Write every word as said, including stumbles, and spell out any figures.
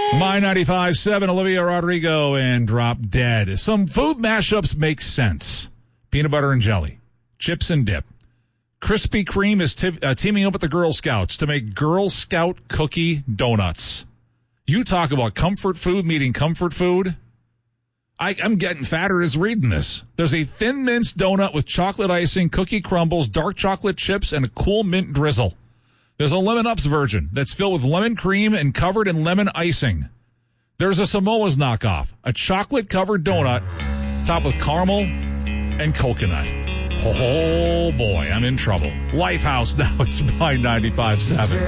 My ninety-five seven, Olivia Rodrigo and Drop Dead. Some food mashups make sense. Peanut butter and jelly. Chips and dip. Krispy Kreme is t- uh, teaming up with the Girl Scouts to make Girl Scout cookie donuts. You talk about comfort food meeting comfort food. I, I'm getting fatter as reading this. There's a thin mince donut with chocolate icing, cookie crumbles, dark chocolate chips, and a cool mint drizzle. There's a Lemon Ups version that's filled with lemon cream and covered in lemon icing. There's a Samoa's knockoff, a chocolate-covered donut topped with caramel and coconut. Oh, boy, I'm in trouble. Lifehouse now. It's by ninety-five seven.